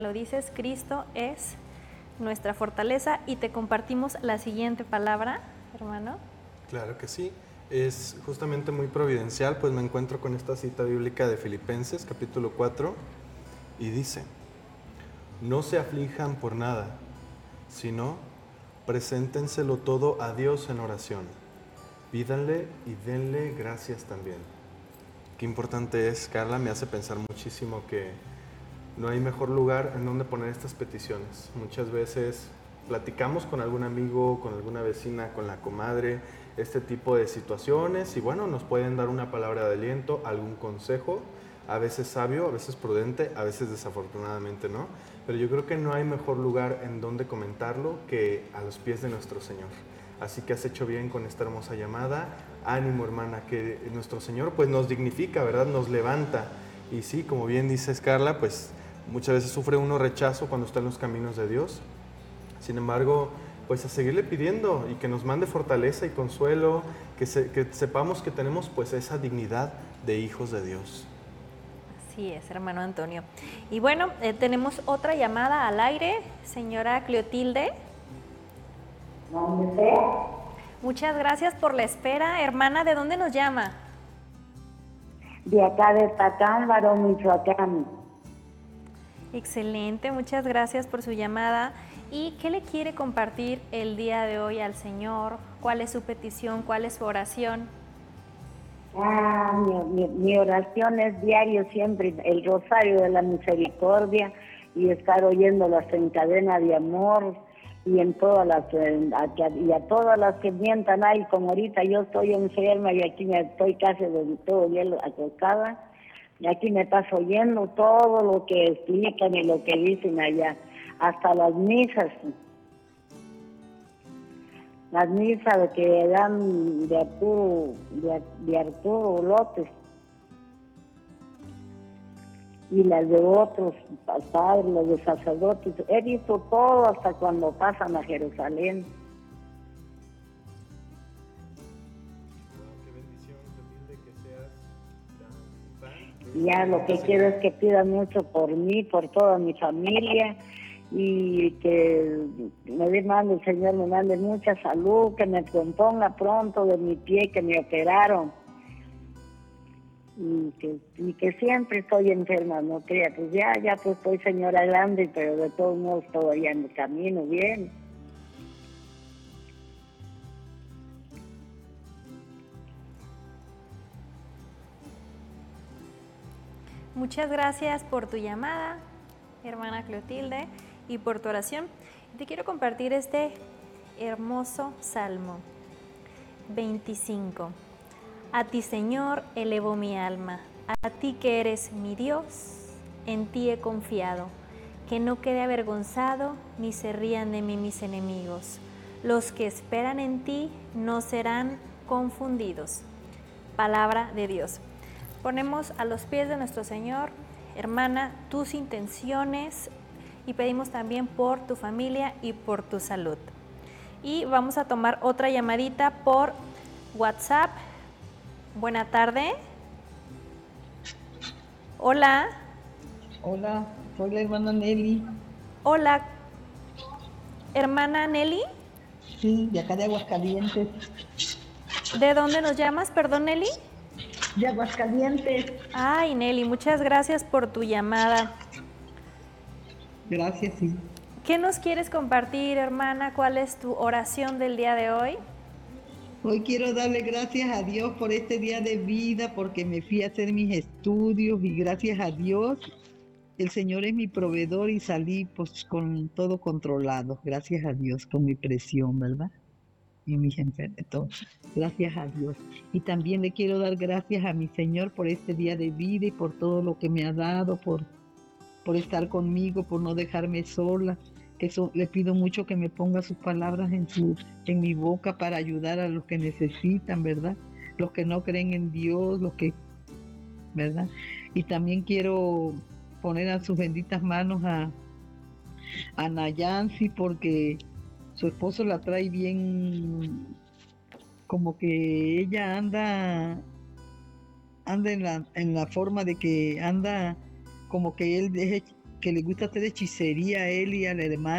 lo dices, Cristo es nuestra fortaleza, y te compartimos la siguiente palabra, hermano. Claro que sí, es justamente muy providencial, pues me encuentro con esta cita bíblica de Filipenses capítulo 4 y dice: no se aflijan por nada, sino preséntenselo todo a Dios en oración, pídanle y denle gracias también. Qué importante es, Carla, me hace pensar muchísimo que no hay mejor lugar en donde poner estas peticiones. Muchas veces platicamos con algún amigo, con alguna vecina, con la comadre, este tipo de situaciones, y bueno, nos pueden dar una palabra de aliento, algún consejo, a veces sabio, a veces prudente, a veces desafortunadamente no, pero yo creo que no hay mejor lugar en donde comentarlo que a los pies de nuestro Señor. Así que has hecho bien con esta hermosa llamada. Ánimo, hermana, que nuestro Señor pues nos dignifica, ¿verdad? Nos levanta. Y sí, como bien dices, Carla, pues muchas veces sufre uno rechazo cuando está en los caminos de Dios. Sin embargo, pues a seguirle pidiendo y que nos mande fortaleza y consuelo, que sepamos que tenemos pues esa dignidad de hijos de Dios. Así es, hermano Antonio. Y bueno, tenemos otra llamada al aire, señora Cleotilde. ¿Dónde sea? Muchas gracias por la espera. Hermana, ¿de dónde nos llama? De acá de Tacámbaro, Michoacán. Excelente, muchas gracias por su llamada. ¿Y qué le quiere compartir el día de hoy al Señor? ¿Cuál es su petición? ¿Cuál es su oración? Mi oración es diario siempre, el rosario de la misericordia, y estar oyéndolas en cadena de amor, y en todas las y a todas las que mientan. Ay, como ahorita yo estoy enferma y aquí me estoy casi de todo el día acostada, y aquí me paso oyendo todo lo que explican y lo que dicen allá, hasta las misas que dan de Arturo López, y las de otros padres, los de sacerdotes. He visto todo hasta cuando pasan a Jerusalén. Y ya lo que quiero es que pidan mucho por mí, por toda mi familia, y que mande el Señor, me mande mucha salud, que me componga pronto de mi pie que me operaron, y que siempre estoy enferma, no crea, pues ya pues estoy señora grande, pero de todos modos todavía en el camino bien. Muchas gracias por tu llamada, hermana Clotilde, y por tu oración. Te quiero compartir este hermoso Salmo 25. A ti, Señor, elevo mi alma, a ti que eres mi Dios, en ti he confiado, que no quede avergonzado ni se rían de mí mis enemigos. Los que esperan en ti no serán confundidos. Palabra de Dios. Ponemos a los pies de nuestro Señor, hermana, tus intenciones, y pedimos también por tu familia y por tu salud. Y vamos a tomar otra llamadita por WhatsApp. Buena tarde. Hola. Hola, soy la hermana Nelly. Hola, hermana Nelly. Sí, de acá de Aguascalientes. ¿De dónde nos llamas, perdón, Nelly? De Aguascalientes. Ay, Nelly, muchas gracias por tu llamada. Gracias, sí. ¿Qué nos quieres compartir, hermana? ¿Cuál es tu oración del día de hoy? Hoy quiero darle gracias a Dios por este día de vida, porque me fui a hacer mis estudios y gracias a Dios, el Señor es mi proveedor y salí pues con todo controlado. Gracias a Dios, con mi presión, ¿verdad? Y mis enfermedades. Gracias a Dios. Y también le quiero dar gracias a mi Señor por este día de vida y por todo lo que me ha dado, por estar conmigo, por no dejarme sola. Le pido mucho que me ponga sus palabras en mi boca para ayudar a los que necesitan, ¿verdad? Los que no creen en Dios, ¿verdad? Y también quiero poner a sus benditas manos a Nayansi, porque su esposo la trae bien, como que ella anda en la forma de que anda como que él que le gusta hacer hechicería a él y a la hermana.